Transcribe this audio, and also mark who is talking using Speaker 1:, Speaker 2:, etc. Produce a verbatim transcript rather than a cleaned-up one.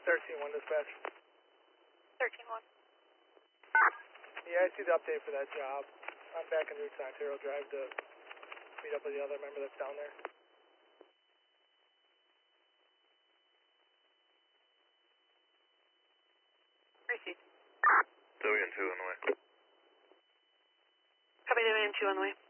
Speaker 1: thirteen one dispatch.
Speaker 2: thirteen one.
Speaker 1: Yeah, I see the update for that job. I'm back in Route to Ontario Drive to meet up with the other member that's down there.
Speaker 2: Receive.
Speaker 3: Division two on the way.
Speaker 2: Copy, Division two on the way.